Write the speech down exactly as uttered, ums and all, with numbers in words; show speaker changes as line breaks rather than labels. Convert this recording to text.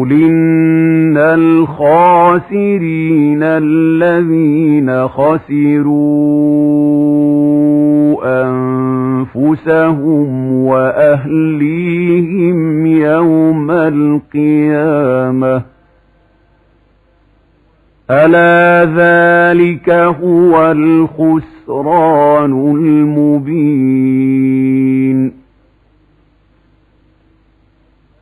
قل إن الخاسرين الذين خسروا أنفسهم وأهليهم يوم القيامة ألا ذلك هو الخسران المبين